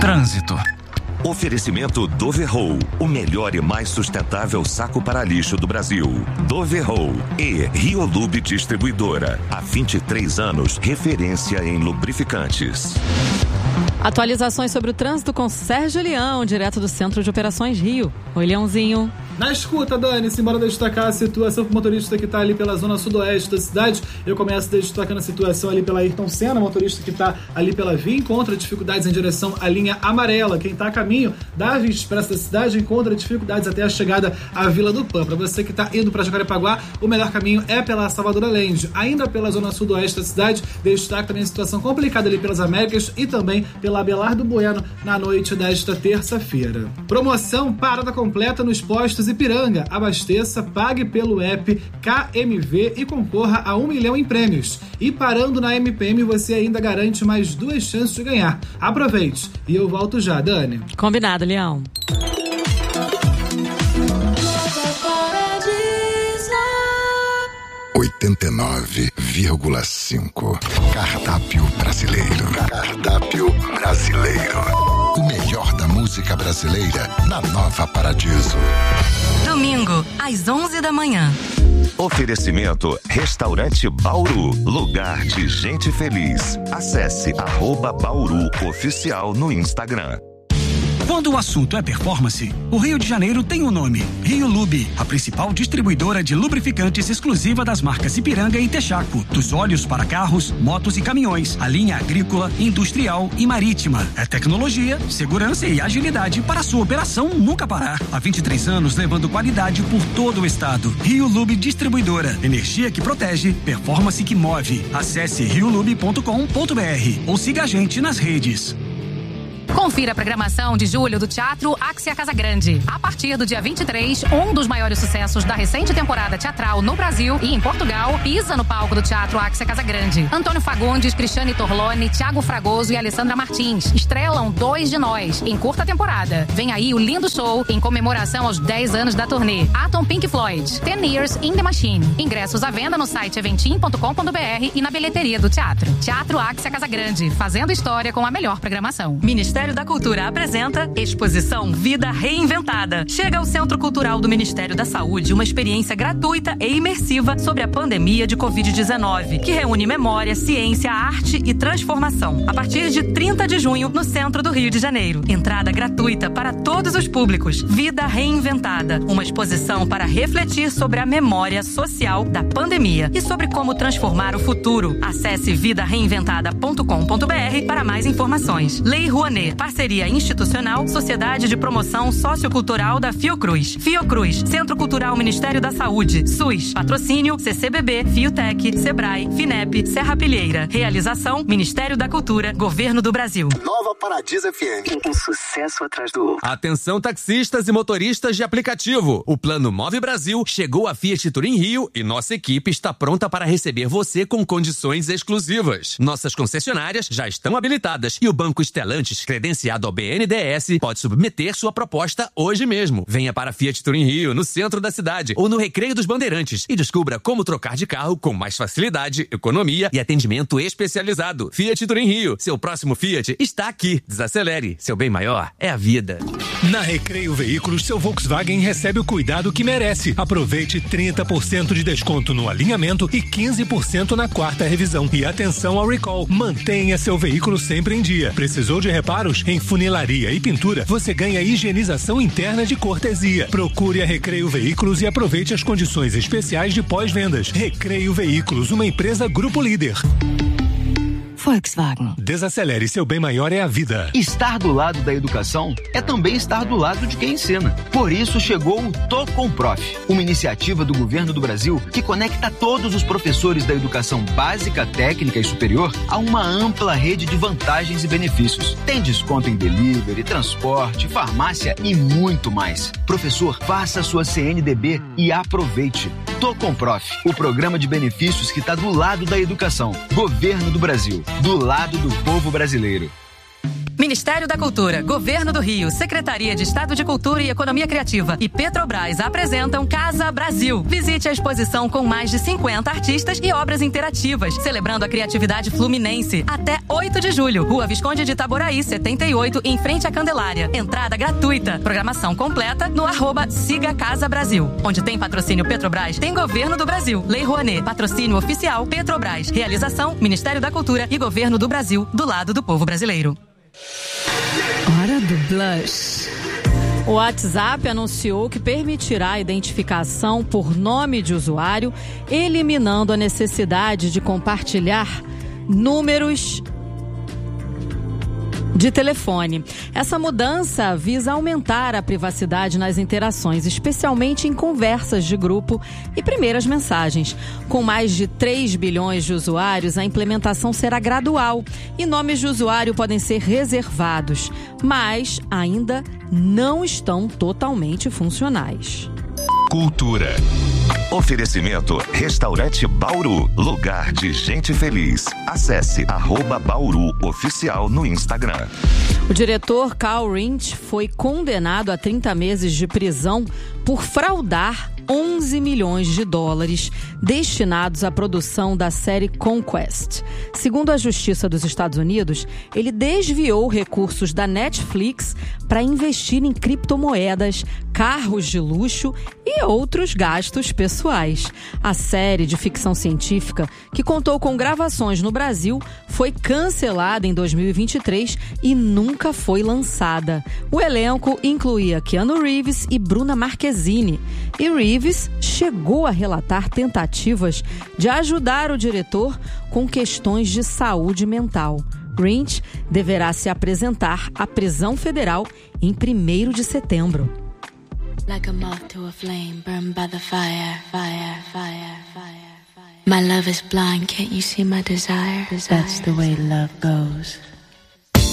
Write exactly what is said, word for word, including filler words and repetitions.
Trânsito. Oferecimento Doverroll, o melhor e mais sustentável saco para lixo do Brasil. Doverroll e Riolube Distribuidora. Há vinte e três anos, referência em lubrificantes. Atualizações sobre o trânsito com Sérgio Leão, direto do Centro de Operações Rio. Oi, Leãozinho. Na escuta, Dani, simbora destacar a situação para o motorista que está ali pela zona sudoeste da cidade. Eu começo destacando a situação ali pela Ayrton Senna, motorista que está ali pela via, encontra dificuldades em direção à linha amarela. Quem está a caminho da Via Expressa da cidade encontra dificuldades até a chegada à Vila do Pan. Para você que está indo para Jacarepaguá, o melhor caminho é pela Salvador Allende. Ainda pela zona sudoeste da cidade, destaca também a situação complicada ali pelas Américas e também pela Abelardo Bueno na noite desta terça-feira. Promoção parada completa nos postos Ipiranga. Abasteça, pague pelo app K M V e concorra a um milhão em prêmios. E parando na M P M você ainda garante mais duas chances de ganhar. Aproveite. E eu volto já, Dani. Combinado, Leão. oitenta e nove vírgula cinco. Cardápio brasileiro. Cardápio brasileiro. O melhor da música brasileira na Nova Paradiso. Domingo, às onze da manhã. Oferecimento Restaurante Bauru, lugar de gente feliz. Acesse arroba Bauru Oficial no Instagram. Quando o assunto é performance, o Rio de Janeiro tem um nome: Riolube, a principal distribuidora de lubrificantes exclusiva das marcas Ipiranga e Texaco. Dos óleos para carros, motos e caminhões, a linha agrícola, industrial e marítima. É tecnologia, segurança e agilidade para a sua operação nunca parar. Há vinte e três anos levando qualidade por todo o estado. Riolube Distribuidora, energia que protege, performance que move. Acesse riolube ponto com ponto br ou siga a gente nas redes. Confira a programação de julho do Teatro Axia Casagrande. A partir do dia vinte e três, um dos maiores sucessos da recente temporada teatral no Brasil e em Portugal pisa no palco do Teatro Axia Casagrande. Antônio Fagundes, Cristiane Torlone, Thiago Fragoso e Alessandra Martins estrelam Dois de Nós, em curta temporada. Vem aí o lindo show em comemoração aos dez anos da turnê. Atom Pink Floyd, Ten Years in the Machine. Ingressos à venda no site eventim ponto com ponto br e na bilheteria do teatro. Teatro Axia Casagrande, fazendo história com a melhor programação. Ministério da Cultura apresenta Exposição Vida Reinventada. Chega ao Centro Cultural do Ministério da Saúde uma experiência gratuita e imersiva sobre a pandemia de covid dezenove, que reúne memória, ciência, arte e transformação. A partir de trinta de junho, no centro do Rio de Janeiro. Entrada gratuita para todos os públicos. Vida Reinventada, uma exposição para refletir sobre a memória social da pandemia e sobre como transformar o futuro. Acesse vida reinventada ponto com ponto br para mais informações. Lei Rouanet, parceria institucional, Sociedade de Promoção Sociocultural da Fiocruz. Fiocruz, Centro Cultural Ministério da Saúde. SUS, patrocínio C C B B, Fiotec, Sebrae, Finep, Serra Pilheira. Realização, Ministério da Cultura, Governo do Brasil. Nova Paradiso F M. Um sucesso atrás do outro. Atenção taxistas e motoristas de aplicativo. O Plano Move Brasil chegou à Fiat Turim Rio e nossa equipe está pronta para receber você com condições exclusivas. Nossas concessionárias já estão habilitadas e o Banco Stellantis, credenciado ao B N D E S, pode submeter sua proposta hoje mesmo. Venha para a Fiat Turim Rio, no centro da cidade, ou no Recreio dos Bandeirantes e descubra como trocar de carro com mais facilidade, economia e atendimento especializado. Fiat Turim Rio, seu próximo Fiat está aqui. Desacelere, seu bem maior é a vida. Na Recreio Veículos, seu Volkswagen recebe o cuidado que merece. Aproveite trinta por cento de desconto no alinhamento e quinze por cento na quarta revisão. E atenção ao recall, mantenha seu veículo sempre em dia. Precisou de reparos? Em funilaria e pintura, você ganha higienização interna de cortesia. Procure a Recreio Veículos e aproveite as condições especiais de pós-vendas. Recreio Veículos, uma empresa Grupo Líder. Volkswagen. Desacelere, seu bem maior é a vida. Estar do lado da educação é também estar do lado de quem ensina. Por isso chegou o Tô Com Prof, uma iniciativa do Governo do Brasil que conecta todos os professores da educação básica, técnica e superior a uma ampla rede de vantagens e benefícios. Tem desconto em delivery, transporte, farmácia e muito mais. Professor, faça sua C N D B e aproveite. Tô Com Prof, o programa de benefícios que está do lado da educação. Governo do Brasil. Do lado do povo brasileiro. Ministério da Cultura, Governo do Rio, Secretaria de Estado de Cultura e Economia Criativa e Petrobras apresentam Casa Brasil. Visite a exposição com mais de cinquenta artistas e obras interativas, celebrando a criatividade fluminense. Até oito de julho, Rua Visconde de Itaboraí, setenta e oito, em frente à Candelária. Entrada gratuita. Programação completa no arroba Siga Casa Brasil. Onde tem patrocínio Petrobras, tem Governo do Brasil. Lei Rouanet, patrocínio oficial Petrobras. Realização, Ministério da Cultura e Governo do Brasil, do lado do povo brasileiro. Hora do blush. O WhatsApp anunciou que permitirá a identificação por nome de usuário, eliminando a necessidade de compartilhar números de telefone. Essa mudança visa aumentar a privacidade nas interações, especialmente em conversas de grupo e primeiras mensagens. Com mais de três bilhões de usuários, a implementação será gradual e nomes de usuário podem ser reservados, mas ainda não estão totalmente funcionais. Cultura. Oferecimento Restaurante Bauru, lugar de gente feliz. Acesse arroba Bauru Oficial no Instagram. O diretor Carl Rinch foi condenado a trinta meses de prisão por fraudar onze milhões de dólares destinados à produção da série Conquest. Segundo a Justiça dos Estados Unidos, ele desviou recursos da Netflix para investir em criptomoedas, carros de luxo e outros gastos pessoais. A série de ficção científica, que contou com gravações no Brasil, foi cancelada em dois mil e vinte e três e nunca foi lançada. O elenco incluía Keanu Reeves e Bruna Marquezine. E Reeves chegou a relatar tentativas de ajudar o diretor com questões de saúde mental. Rinch deverá se apresentar à prisão federal em primeiro de setembro. Like a moth to a flame, burned by the fire, fire, fire, fire, fire. My love is blind, can't you see my desire? That's the way love goes.